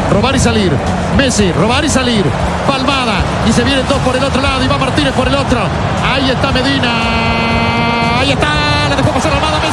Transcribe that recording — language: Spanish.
robar y salir. Messi, robar y salir. Palmada, y se vienen dos por el otro lado, y va Martínez por el otro. Ahí está Medina. Ahí está, la dejó pasar Almada.